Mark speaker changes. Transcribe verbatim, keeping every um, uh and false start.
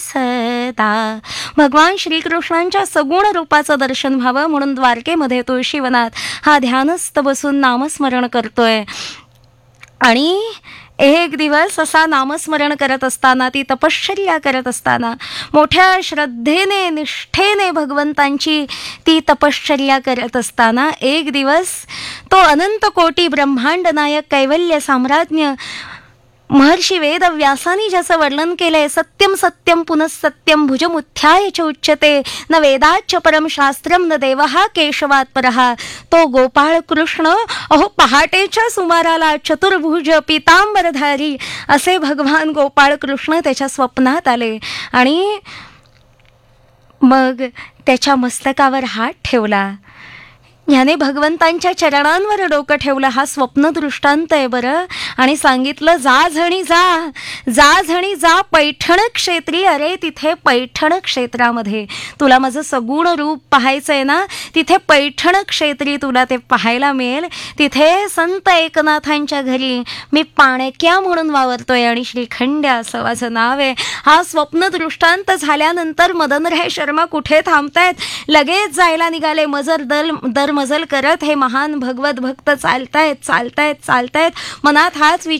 Speaker 1: सदा. भगवान श्रीकृष्णांच्या सगुण रूपाचं दर्शन व्हावं म्हणून द्वारकेमध्ये तुळशीवनात हा ध्यानस्थ बसून नामस्मरण करतोय. आणि एक दिवस असा नामस्मरण करत असताना, ती तपश्चर्या करत असताना, मोठ्या श्रद्धेने निष्ठेने भगवंतांची ती तपश्चर्या करत असताना एक दिवस तो अनंत कोटी ब्रह्मांड नायक कैवल्य साम्राज्ञ महर्षी वेदव्यासानी ज्याचं वर्णन केलंय, सत्यम सत्यम पुनःसत्यम भुजमुथ्याय च उच्यते न वेदाच्च परम शास्त्रम न देवहा केशवात परहा. तो गोपाळ कृष्ण अहो पहाटेच्या सुमाराला चतुर्भुज पितांबरधारी असे भगवान गोपाळ कृष्ण त्याच्या स्वप्नात आले आणि मग त्याच्या मस्तकावर हात ठेवला. ह्याने भगवंतांच्या चरणांवर डोकं ठेवलं. हा स्वप्न दृष्टांत आहे बरं. आणि सांगितलं, जा झणी जा, जा झणी जा पैठण क्षेत्री. अरे तिथे पैठण क्षेत्रामध्ये तुला माझं सगुण रूप पाहायचं आहे ना, तिथे पैठण क्षेत्री तुला ते पाहायला मिळेल. तिथे संत एकनाथांच्या घरी मी पाणक्या म्हणून वावरतोय आणि श्रीखंड्या असं माझं नाव आहे. हा स्वप्न दृष्टांत झाल्यानंतर मदनराय शर्मा कुठे थांबतायत, लगेच जायला निघाले. मजर दल दर मजल करत हे महान भगवत भक्त चालतायत चालतायत चालतायत. मनात हाच